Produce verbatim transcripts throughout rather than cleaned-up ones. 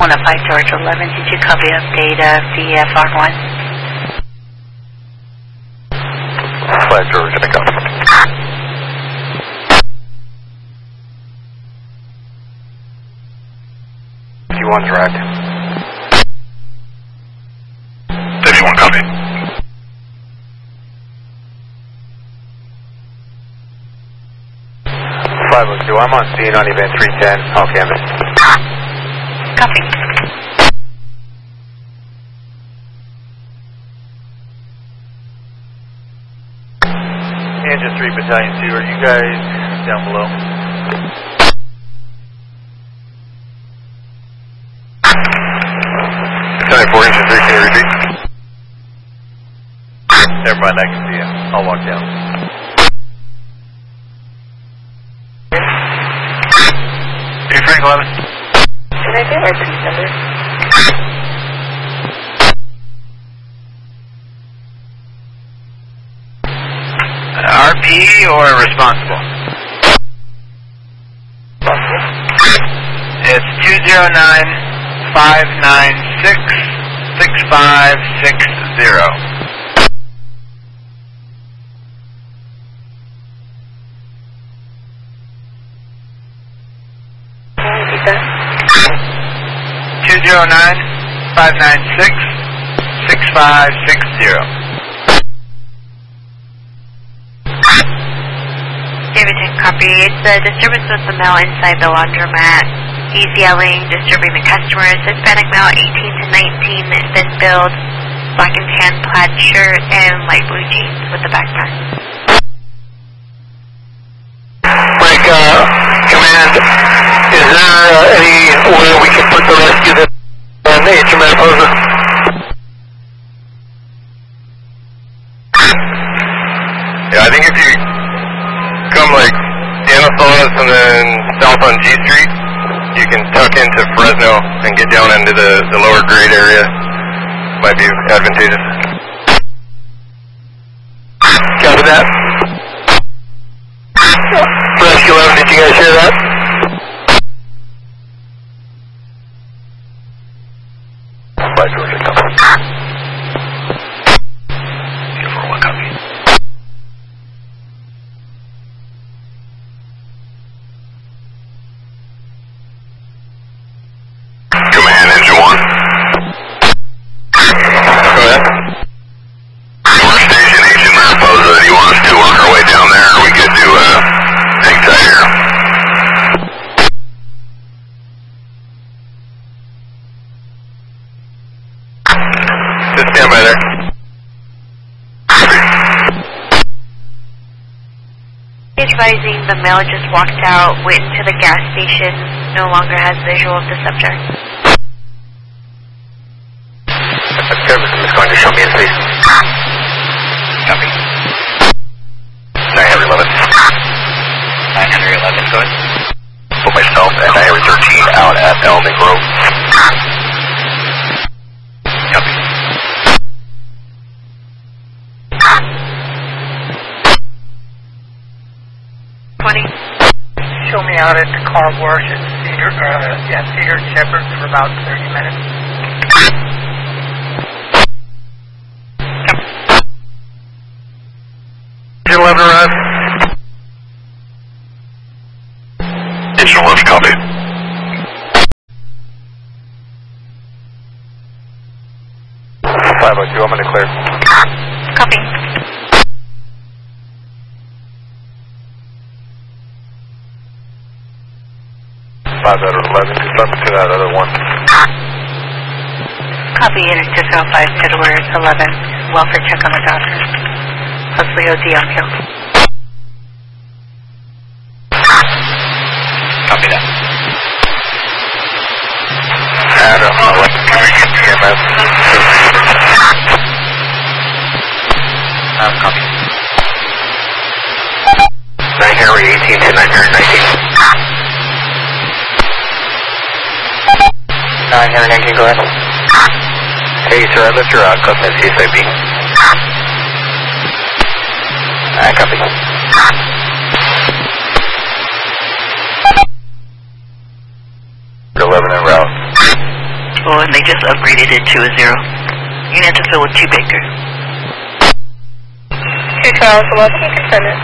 one oh five George eleven, did you copy update of the F R one? five George, I copy. fifty-one direct. fifty-one copy. five oh two, I'm on scene on event three ten, all canvas. Copy. Engine three Battalion two, are you guys down below? Battalion four, Engine three, can you repeat? Never mind, I can see you. I'll walk down. Hey, Frank eleven. Can I get our piece number? R P or responsible? It's two zero nine five nine six six five six zero. two zero nine five nine six six five six zero. Davidson, copy. It's a disturbance with the male inside the laundromat. He's yelling, disturbing the customers. Hispanic male, eighteen to nineteen, thin build, black and tan plaid shirt, and light blue jeans with a backpack. Frank, uh, command, is there uh, any way we can put the rescue that on the H M S Poser? Yeah, I think if you come like Anastas and then south on G Street, you can tuck into Fresno and get down into the, the lower grade area. Might be advantageous. Copy that. Rescue eleven, did you guys hear that? Five Georgia, copy. Beautiful, one copy. Command, engine one. Go ahead. North Station, Agent Mariposa, do you want us to work our way down there, or we could do a hang tight here? Just stand by there. Advising the male just walked out, went into the gas station, no longer has visual of the subject. Service is going to show me his face. Copy. nine hundred eleven. nine hundred eleven, go ahead. Put myself and nine hundred thirteen out at Elming Grove. Copy. twenty. Show me out at the car wash at Cedar, uh, yeah, Cedar and Shepherd for about thirty minutes. eleven arrive. Engine eleven, copy. five oh two, I'm going to clear. Copy. five out of eleven, confirm to that other one. Copy, Interstate oh five, Edwards eleven, welfare check on the doctor. Hopefully O D on kill. Copy that. Adam, eleven, E M S. Um, copy. nine Henry eighteen to nine Henry nineteen. nine Henry nineteen, go ahead. Hey, sir, I left your uh, custom C S I B. I copy. eleven en route. Oh, and they just upgraded it to a zero. Unit to fill with two Baker. two Charles eleven, you can send it.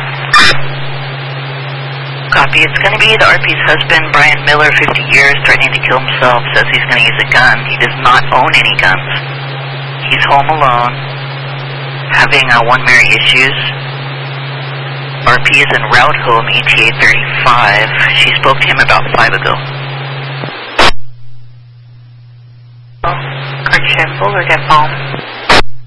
Copy. It's going to be the R P's husband, Brian Miller, fifty years, threatening to kill himself, says he's going to use a gun. He does not own any guns. He's home alone, having uh, one Mary issues. R P is en route home, E T A thirty-five. She spoke to him about five ago. Correction, Buller, get home.